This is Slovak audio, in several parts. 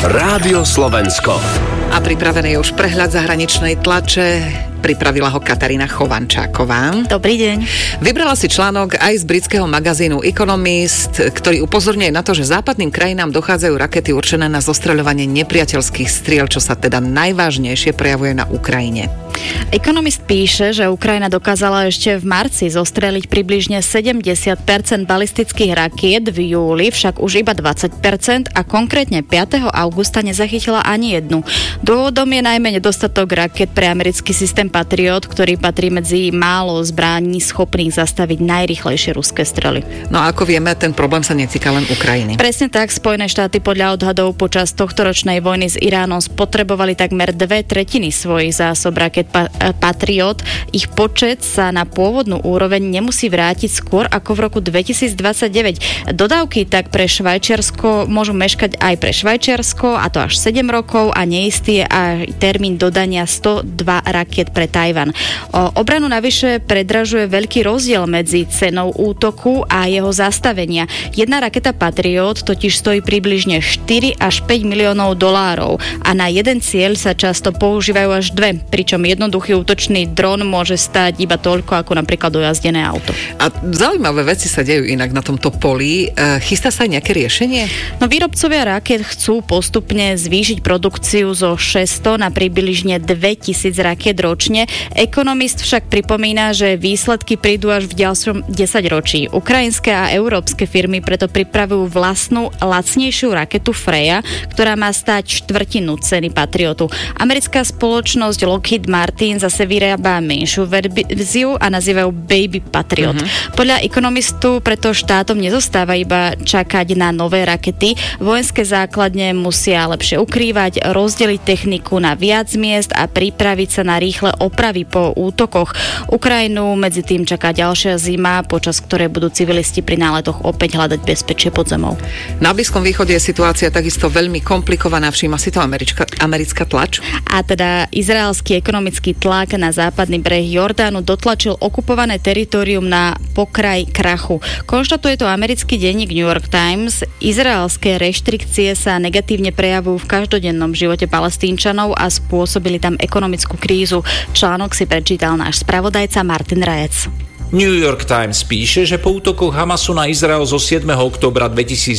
Rádio Slovensko. A pripravený je už prehľad zahraničnej tlače. Pripravila ho Katarína Chovančáková. Dobrý deň. Vybrala si článok aj z britského magazínu Economist, ktorý upozorňuje na to, že západným krajinám dochádzajú rakety určené na zostreľovanie nepriateľských striel, čo sa teda najvážnejšie prejavuje na Ukrajine. Economist píše, že Ukrajina dokázala ešte v marci zostreliť približne 70% balistických rakiet, v júli však už iba 20% a konkrétne 5. augusta nezachytila ani jednu. Dôvodom je najmä nedostatok raket pre americký systém Patriot, ktorý patrí medzi málo zbraní schopných zastaviť najrýchlejšie ruské strely. No a ako vieme, ten problém sa netýka len Ukrajiny. Presne tak, Spojené štáty podľa odhadov počas tohtoročnej vojny s Iránom spotrebovali takmer 2/3 svojich zásob raket Patriot. Ich počet sa na pôvodnú úroveň nemusí vrátiť skôr ako v roku 2029. Dodávky tak pre Švajčiarsko môžu meškať aj pre Švajčiarsko, a to až 7 rokov, a neistý je aj termín dodania 102 rakiet pre Tajvan. Obranu navyše predražuje veľký rozdiel medzi cenou útoku a jeho zastavenia. Jedna raketa Patriot totiž stojí približne 4 až 5 miliónov dolárov a na jeden cieľ sa často používajú až dve, pričom jednoduchý útočný dron môže stáť iba toľko ako napríklad dojazdené auto. A zaujímavé veci sa dejú inak na tomto poli. Chystá sa aj nejaké riešenie? No, výrobcovia raket chcú postupne zvýšiť produkciu zo 600 na približne 2000 rakiet ročne. Economist však pripomína, že výsledky prídu až v ďalšom 10 ročí. Ukrajinské a európske firmy preto pripravujú vlastnú lacnejšiu raketu Freya, ktorá má stáť štvrtinu ceny Patriotu. Americká spoločnosť Lockheed Martin zase vyrába menšiu verziu a nazývajú Baby Patriot. Podľa Economistu preto štátom nezostáva iba čakať na nové rakety. Vojenské základne musia lepšie ukrývať, rozdeliť techniku na viac miest a pripraviť sa na rýchle opravy po útokoch. Ukrajinu medzi tým čaká ďalšia zima, počas ktorej budú civilisti pri náletoch opäť hľadať bezpečie pod zemou. Na Blízkom východe je situácia takisto veľmi komplikovaná, všíma si to americká tlač. A teda izraelský ekonomický tlak na západný breh Jordánu dotlačil okupované teritorium na pokraj krachu. Konštatuje to americký denník New York Times. Izraelské reštrikcie sa negatívne prejavujú v každodennom živote Palestínčanov a spôsobili tam ekonomickú krízu. Článok si prečítal náš spravodajca Martin Rajec. New York Times píše, že po útokoch Hamasu na Izrael zo 7. októbra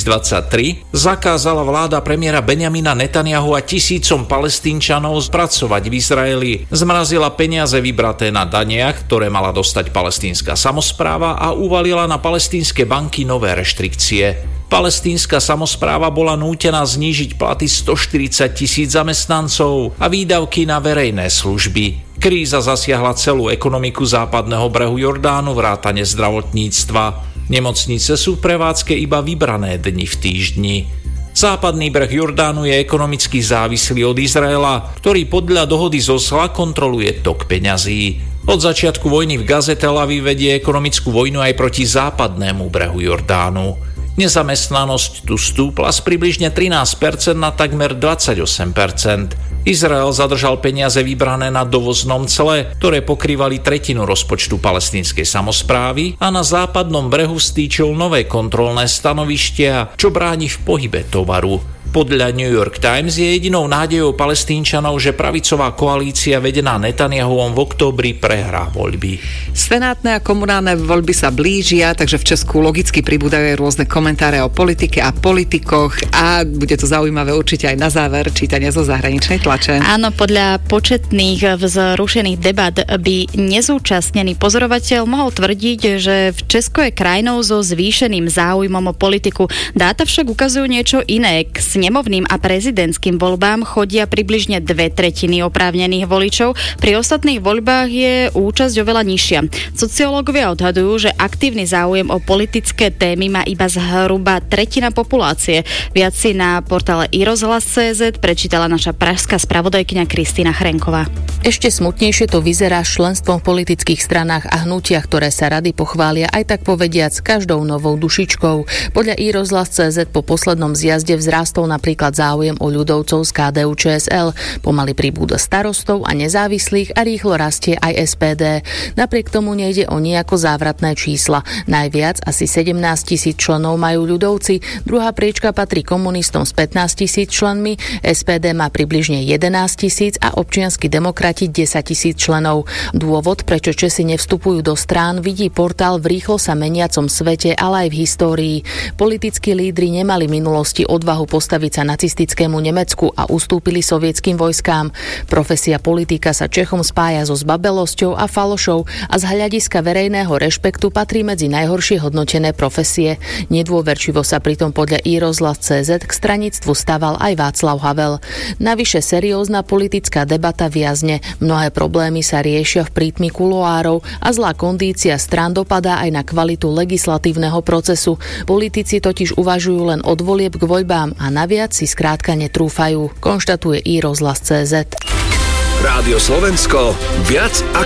2023 zakázala vláda premiéra Benjamina Netanjahu a tisícom Palestínčanov pracovať v Izraeli. Zmrazila peniaze vybraté na daniach, ktoré mala dostať palestínska samospráva, a uvalila na palestínske banky nové reštrikcie. Palestínska samospráva bola nútená znížiť platy 140 000 zamestnancov a výdavky na verejné služby. Kríza zasiahla celú ekonomiku západného brehu Jordánu vrátane zdravotníctva. Nemocnice sú v prevádzke iba vybrané dni v týždni. Západný breh Jordánu je ekonomicky závislý od Izraela, ktorý podľa dohody z Osla kontroluje tok peňazí. Od začiatku vojny v Gaze Tel Aviv vedie ekonomickú vojnu aj proti západnému brehu Jordánu. Nezamestnanosť tu stúpla z približne 13% na takmer 28%. Izrael zadržal peniaze vybrané na dovoznom cle, ktoré pokrývali tretinu rozpočtu palestínskej samosprávy, a na západnom brehu stýčil nové kontrolné stanovištia, čo bráni v pohybe tovaru. Podľa New York Times je jedinou nádejou Palestínčanov, že pravicová koalícia vedená Netanjahuom v októbri prehrá voľby. Senátne a komunálne voľby sa blížia, takže v Česku logicky pribúdajú aj rôzne komentáre o politike a politikoch, a bude to zaujímavé určite aj na záver čítania zo zahraničnej tlače. Áno, podľa početných vzrušených debat by nezúčastnený pozorovateľ mohol tvrdiť, že v Česku je krajinou so zvýšeným záujmom o politiku. Dáta však ukazujú niečo iné. K snemovným a prezidentským voľbám chodia približne 2/3 oprávnených voličov. Pri ostatných voľbách je účasť oveľa nižšia. Sociológovia odhadujú, že aktívny záujem o politické témy má iba zhruba tretina populácie. Viac si na portále iRozhlas.cz prečítala naša pražská spravodajkyňa Kristína Chrenková. Ešte smutnejšie to vyzerá s členstvom v politických stranách a hnutiach, ktoré sa rady pochvália aj tak povediac každou novou dušičkou. Podľa iRozhlas.cz po poslednom zjazde vzrástol klesol napríklad záujem o ľudovcov z KDU-ČSL. Pomaly pribúda starostov a nezávislých a rýchlo rastie aj SPD. Napriek tomu nejde o nejako závratné čísla. Najviac, asi 17 000 členov majú ľudovci, druhá priečka patrí komunistom s 15 000 členmi, SPD má približne 11 000 a občianski demokrati 10 000 členov. Dôvod, prečo Česi nevstupujú do strán, vidí portál v rýchlo sa meniacom svete, ale aj v histórii. Politickí lídri nemali v minulosti odvahu postaviť sa nacistickému Nemecku a ustúpili sovietským vojskám. Profesia politika sa Čechom spája so zbabelosťou a falošou a z hľadiska verejného rešpektu patrí medzi najhoršie hodnotené profesie. Nedôverčivo sa pritom podľa iRozhlas.cz k straníctvu staval aj Václav Havel. Navyše seriózna politická debata viazne. Mnohé problémy sa riešia v prítmi kuloárov a zlá kondícia strán dopadá aj na kvalitu legislatívneho procesu. Politici totiž uvažujú len od volieb k voľbám a naviac si skrátka netrúfajú, konštatuje iRozhlas.cz. Rádio Slovensko, viac ako